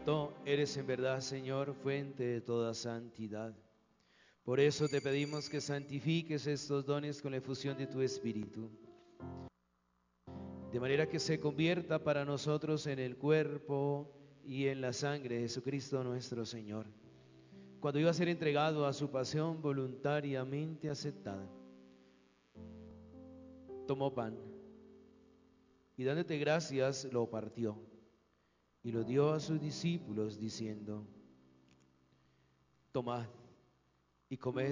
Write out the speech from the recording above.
Santo eres en verdad, Señor, fuente de toda santidad. Por eso te pedimos que santifiques estos dones con la efusión de tu Espíritu, de manera que se convierta para nosotros en el cuerpo y en la sangre de Jesucristo nuestro Señor. Cuando iba a ser entregado a su pasión voluntariamente aceptada, tomó pan y dándote gracias lo partió y lo dio a sus discípulos diciendo: tomad y comed